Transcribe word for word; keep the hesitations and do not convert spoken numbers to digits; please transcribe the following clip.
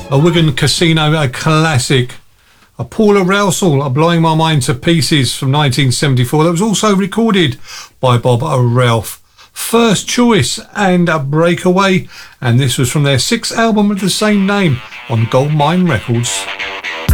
A Wigan Casino, a classic. A Paula Rousel, a Blowing My Mind to Pieces from nineteen seventy-four. That was also recorded by Bob Ralph. First Choice and a Breakaway. And this was from their sixth album of the same name on Goldmine Records.